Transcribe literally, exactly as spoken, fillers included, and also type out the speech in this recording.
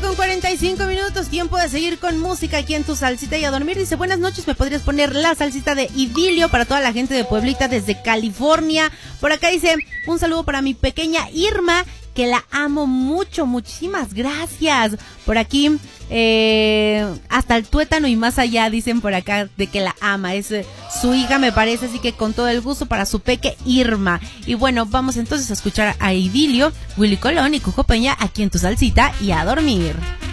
con cuarenta y cinco minutos, tiempo de seguir con música aquí en Tu Salsita y a dormir. Dice, buenas noches, ¿me podrías poner la salsita de Idilio para toda la gente de Pueblita desde California? Por acá dice, un saludo para mi pequeña Irma, que la amo mucho, muchísimas gracias. Por aquí, eh, hasta el tuétano y más allá dicen por acá de que la ama, es eh, su hija me parece, así que con todo el gusto para su peque Irma. Y bueno, vamos entonces a escuchar a Idilio, Willy Colón y Cuco Peña aquí en Tu Salsita y a dormir.